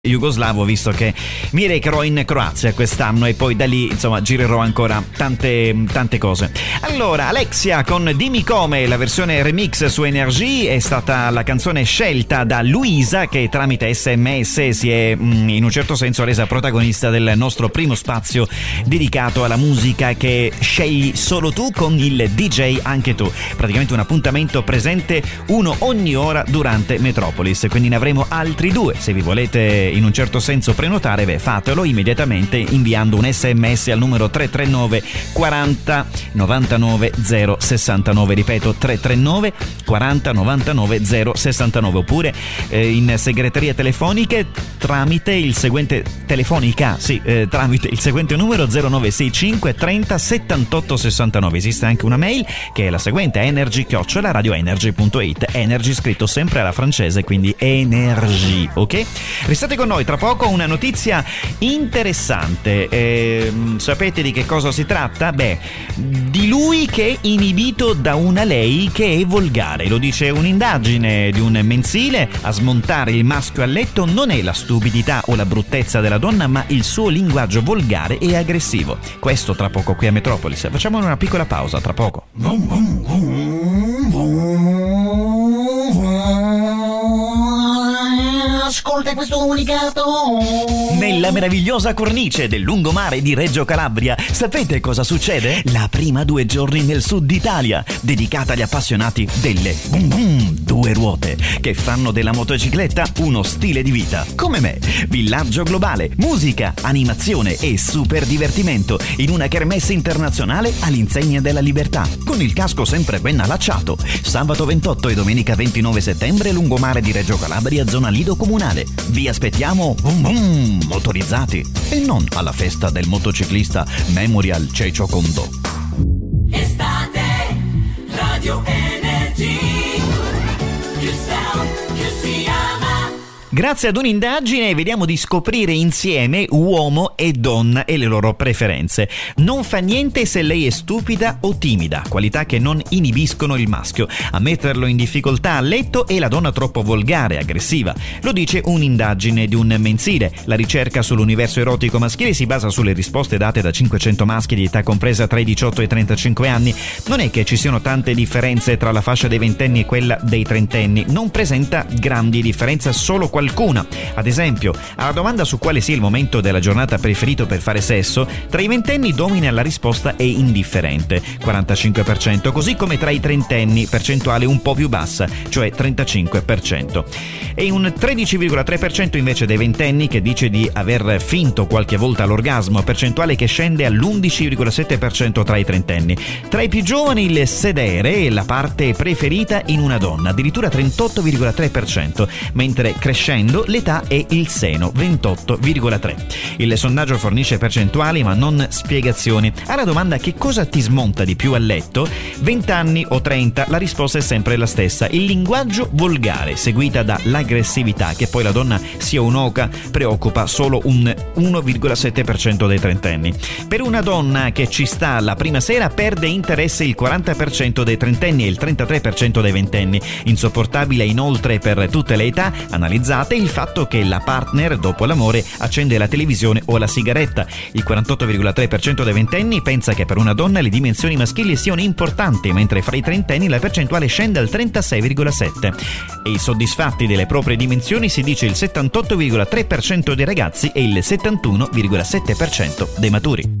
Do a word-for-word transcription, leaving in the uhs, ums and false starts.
jugoslavo, visto che mi recherò in Croazia quest'anno e poi da lì insomma girerò ancora tante tante cose. Allora, Alexia con Dimmi Come, la versione remix su Energy, è stata la canzone scelta da Luisa, che tramite sms si è mh, in un certo senso resa protagonista del nostro primo spazio dedicato alla musica che scegli solo tu con il D J anche tu. Praticamente un appuntamento presente uno ogni ora durante Metropolis, quindi ne avremo altri due. Se vi volete in un certo senso prenotare, beh, fatelo immediatamente inviando un sms al numero tre tre nove quaranta novantanove zero sessantanove, ripeto tre tre nove quaranta novantanove zero sessantanove, oppure eh, in segreteria telefoniche tramite il seguente telefonica sì eh, tramite il seguente numero zero nove sei cinque trenta settantotto sessantanove. Esiste anche una mail che è la seguente: energy chiocciola radioenergy punto it, energy scritto sempre alla francese, quindi energy, ok? Restate con noi, tra poco una notizia interessante. Eh, sapete di che cosa si tratta? Beh, di lui che è inibito da una lei che è volgare. Lo dice un'indagine di un mensile: a smontare il maschio a letto non è la stupidità o la bruttezza della donna, ma il suo linguaggio volgare e aggressivo. Questo tra poco qui a Metropolis. Facciamo una piccola pausa, tra poco. Ascolta questo comunicato. Nella meravigliosa cornice del lungomare di Reggio Calabria, sapete cosa succede? La prima due giorni nel sud Italia, dedicata agli appassionati delle boom boom due ruote, che fanno della motocicletta uno stile di vita. Come me. Villaggio globale, musica, animazione e super divertimento in una kermesse internazionale all'insegna della libertà, con il casco sempre ben allacciato. Sabato ventotto e domenica ventinove settembre, lungomare di Reggio Calabria, zona Lido Comunale. Vi aspettiamo boom boom motorizzati e non alla festa del motociclista Memorial Ceccio Condò. Estate, Radio Energy, più sound, più si ama. Grazie ad un'indagine vediamo di scoprire insieme uomo e donna e le loro preferenze. Non fa niente se lei è stupida o timida, qualità che non inibiscono il maschio a metterlo in difficoltà a letto, e la donna troppo volgare, aggressiva. Lo dice un'indagine di un mensile. La ricerca sull'universo erotico maschile si basa sulle risposte date da cinquecento maschi di età compresa tra i diciotto e i trentacinque anni. Non è che ci siano tante differenze tra la fascia dei ventenni e quella dei trentenni, non presenta grandi differenze, solo qualcuno. Qualcuna. Ad esempio, alla domanda su quale sia il momento della giornata preferito per fare sesso, tra i ventenni domina la risposta è indifferente, quarantacinque per cento, così come tra i trentenni, percentuale un po' più bassa, cioè trentacinque per cento. E un tredici virgola tre per cento invece dei ventenni che dice di aver finto qualche volta l'orgasmo, percentuale che scende all'undici virgola sette per cento tra i trentenni. Tra i più giovani il sedere è la parte preferita in una donna, addirittura trentotto virgola tre per cento, mentre crescendo l'età è il seno, ventotto virgola tre. Il sondaggio fornisce percentuali ma non spiegazioni. Alla domanda che cosa ti smonta di più a letto, venti anni o trenta, la risposta è sempre la stessa: il linguaggio volgare, seguita dall'aggressività, che poi la donna sia un'oca preoccupa solo un uno virgola sette per cento dei trentenni. Per una donna che ci sta la prima sera perde interesse il quaranta per cento dei trentenni e il trentatré per cento dei ventenni. Insopportabile inoltre per tutte le età analizzate il fatto che la partner dopo l'amore accende la televisione o la sigaretta. Il quarantotto virgola tre per cento dei ventenni pensa che per una donna le dimensioni maschili siano importanti, mentre fra i trentenni la percentuale scende al trentasei virgola sette per cento. E i soddisfatti delle proprie dimensioni si dice il settantotto virgola tre per cento dei ragazzi e il settantuno virgola sette per cento dei maturi.